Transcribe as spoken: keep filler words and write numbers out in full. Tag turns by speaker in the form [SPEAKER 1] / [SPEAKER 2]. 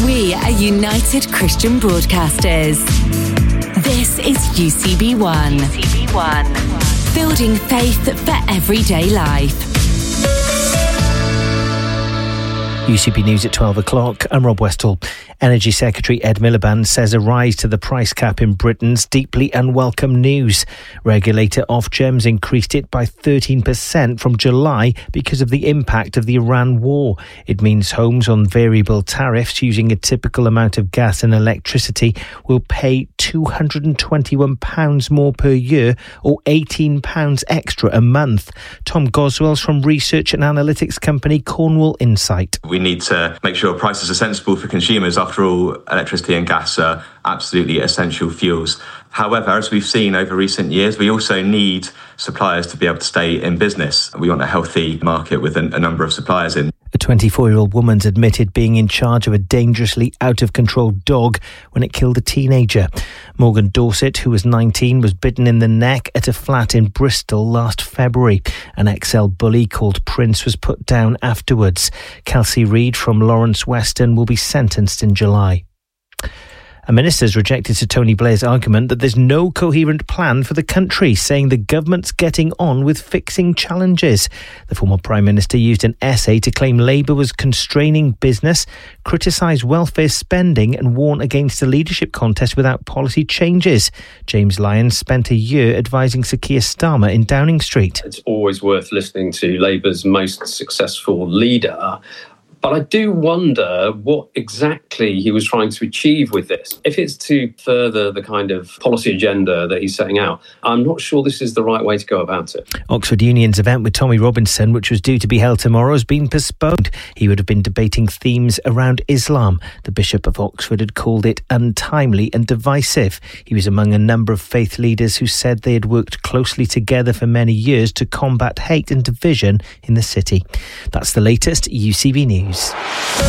[SPEAKER 1] We are United Christian Broadcasters. This is U C B one. U C B one. Building faith for everyday life.
[SPEAKER 2] U C B News at twelve o'clock. I'm Rob Westall. Energy Secretary Ed Miliband says a rise to the price cap in Britain's deeply unwelcome news. Regulator Ofgem's increased it by thirteen percent from July because of the impact of the Iran war. It means homes on variable tariffs using a typical amount of gas and electricity will pay two hundred twenty-one pounds more per year or eighteen pounds extra a month. Tom Goswell's from research and analytics company Cornwall Insight.
[SPEAKER 3] We need to make sure prices are sensible for consumers. After all, electricity and gas are absolutely essential fuels. However, as we've seen over recent years, we also need suppliers to be able to stay in business. We want a healthy market with a, a number of suppliers in.
[SPEAKER 2] A twenty-four-year-old woman's admitted being in charge of a dangerously out-of-control dog when it killed a teenager. Morgan Dorset, who was nineteen, was bitten in the neck at a flat in Bristol last February. An X L bully called Prince was put down afterwards. Kelsey Reid from Lawrence Weston will be sentenced in July. A minister's rejected Sir Tony Blair's argument that there's no coherent plan for the country, saying the government's getting on with fixing challenges. The former Prime Minister used an essay to claim Labour was constraining business, criticise welfare spending and warn against a leadership contest without policy changes. James Lyons spent a year advising Sir Keir Starmer in Downing Street.
[SPEAKER 4] It's always worth listening to Labour's most successful leader. But I do wonder what exactly he was trying to achieve with this. If it's to further the kind of policy agenda that he's setting out, I'm not sure this is the right way to go about it.
[SPEAKER 2] Oxford Union's event with Tommy Robinson, which was due to be held tomorrow, has been postponed. He would have been debating themes around Islam. The Bishop of Oxford had called it untimely and divisive. He was among a number of faith leaders who said they had worked closely together for many years to combat hate and division in the city. That's the latest U C B News.